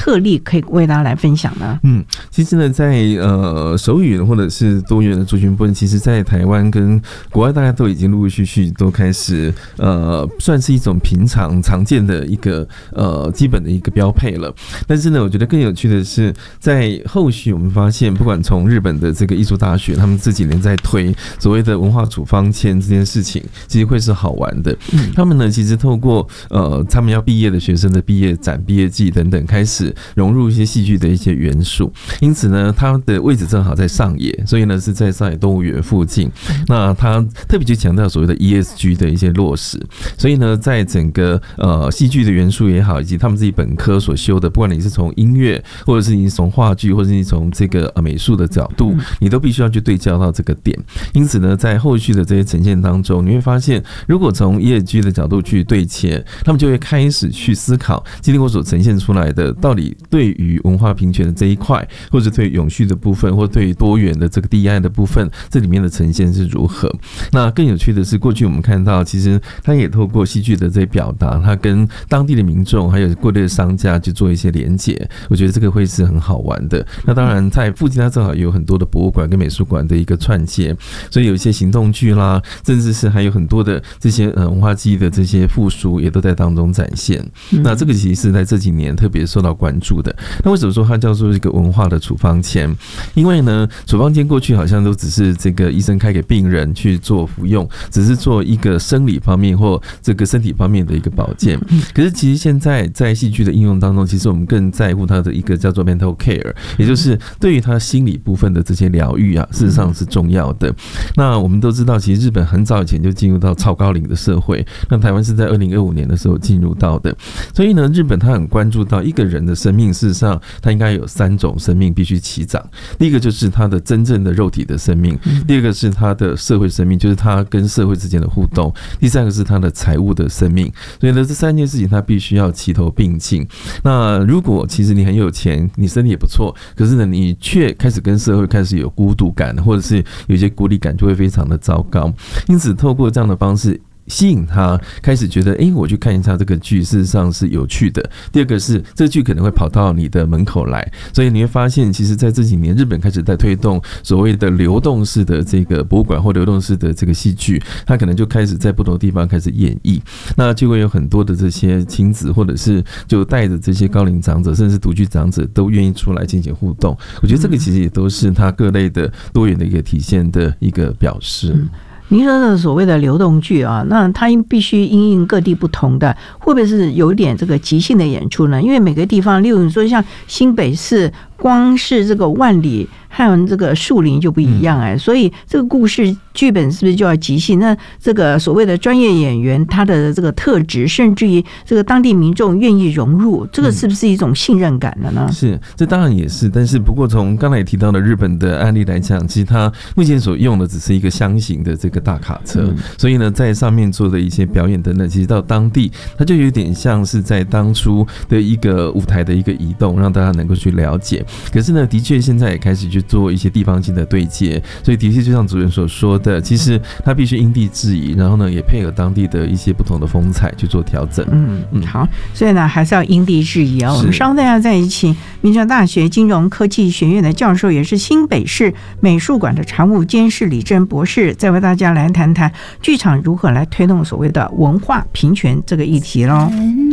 特例可以为大家来分享呢？ 其实呢，在手语或者是多元的族群部分，其实在台湾跟国外大家都已经陆陆续续都开始算是一种平常常见的一个基本的一个标配了。但是呢，我觉得更有趣的是，在后续我们发现，不管从日本的这个艺术大学，他们这几年在推所谓的文化处方签这件事情，其实会是好玩的。他们呢，其实透过他们要毕业的学生的毕业展、毕业季等等，开始融入一些戏剧的一些元素。因此呢，它的位置正好在上野，所以呢是在上野动物园附近。那它特别去强调所谓的 ESG 的一些落实，所以呢，在整个戏剧的元素也好，以及他们自己本科所修的，不管你是从音乐，或者是你从话剧，或者是你从这个美术的角度，你都必须要去对焦到这个点。因此呢，在后续的这些呈现当中，你会发现，如果从 ESG 的角度去对切，他们就会开始去思考今天我所呈现出来的，到底对于文化平权的这一块，或者对于永续的部分，或对于多元的这个 DI 的部分，这里面的呈现是如何？那更有趣的是，过去我们看到，其实他也透过戏剧的这些表达，他跟当地的民众还有各类的商家去做一些连结，我觉得这个会是很好玩的。那当然，在附近它正好有很多的博物馆跟美术馆的一个串接，所以有一些行动剧啦，甚至是还有很多的这些文化记忆的这些复苏，也都在当中展现。那这个其实是在这几年特别受到关注的。那为什么说它叫做一个文化的处方签？因为呢，处方签过去好像都只是这个医生开给病人去做服用，只是做一个生理方面或这个身体方面的一个保健。可是其实现在在戏剧的应用当中，其实我们更在乎它的一个叫做 mental care， 也就是对于它心理部分的这些疗愈啊，事实上是重要的。那我们都知道，其实日本很早以前就进入到超高龄的社会，那台湾是在2025年的时候进入到的。所以呢，日本他很关注到一个人的生命，事实上他应该有3种生命必须齐长。第一个就是他的真正的肉体的生命，第二个是他的社会生命，就是他跟社会之间的互动，第三个是他的财务的生命。所以呢，这3件事情他必须要齐头并进。那如果其实你很有钱，你身体也不错，可是呢，你却开始跟社会开始有孤独感，或者是有一些孤立感，就会非常的糟糕。因此，透过这样的方式，吸引他开始觉得，我去看一下这个剧，事实上是有趣的。第二个是这个剧可能会跑到你的门口来，所以你会发现，其实在这几年，日本开始在推动所谓的流动式的这个博物馆或流动式的这个戏剧，它可能就开始在不同的地方开始演绎，那就会有很多的这些亲子，或者是就带着这些高龄长者，甚至是独居长者，都愿意出来进行互动。我觉得这个其实也都是它各类的多元的一个体现的一个表示。 您说的所谓的流动剧啊，那它必须因应各地不同的，会不会是有点这个即兴的演出呢？因为每个地方，例如你说像新北市，光是这个万里和这个树林就不一样所以这个故事剧本是不是就要即兴？那这个所谓的专业演员，他的这个特质，甚至于这个当地民众愿意融入，这个是不是一种信任感了呢？ 是，这当然也是。但是不过从刚才也提到的日本的案例来讲，其实他目前所用的只是一个箱型的这个大卡车，所以呢，在上面做的一些表演等等，其实到当地，它就有点像是在当初的一个舞台的一个移动，让大家能够去了解。可是呢，的确现在也开始去做一些地方性的对接，所以的确就像主任所说的，其实它必须因地制宜，然后呢，也配合当地的一些不同的风采去做调整。 好，所以呢，还是要因地制宜我们稍后再请民传大学金融科技学院的教授，也是新北市美术馆的常务监事李珍博士，再为大家来谈谈剧场如何来推动所谓的文化平权这个议题咯。